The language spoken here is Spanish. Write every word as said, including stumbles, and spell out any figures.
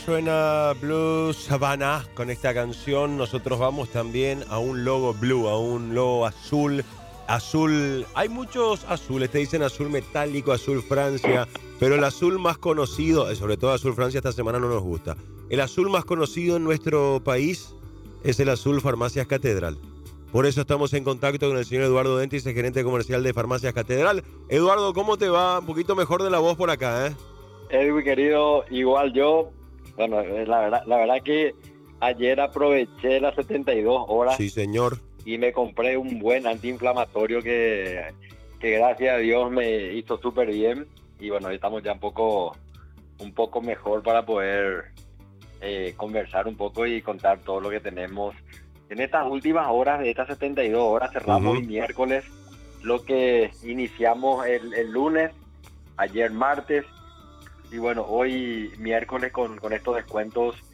Suena Blue Savannah con esta canción. Nosotros vamos también a un logo blue, a un logo azul. Azul, hay muchos azules, te dicen azul metálico, azul Francia, pero el azul más conocido, sobre todo azul Francia esta semana no nos gusta. El azul más conocido en nuestro país es el azul Farmacias Catedral. Por eso estamos en contacto con el señor Eduardo Dentis, el gerente comercial de Farmacias Catedral. Eduardo, ¿cómo te va? Un poquito mejor de la voz por acá, ¿eh? Edwin, querido, igual yo, bueno, la verdad, la verdad que ayer aproveché las setenta y dos horas Sí, señor. y me compré un buen antiinflamatorio que, que gracias a Dios me hizo súper bien. Y bueno, estamos ya un poco, un poco mejor para poder eh, conversar un poco y contar todo lo que tenemos. En estas últimas horas, de estas setenta y dos horas, cerramos Uh-huh. el miércoles lo que iniciamos el, el lunes, ayer martes. Y bueno, hoy miércoles con, con estos descuentos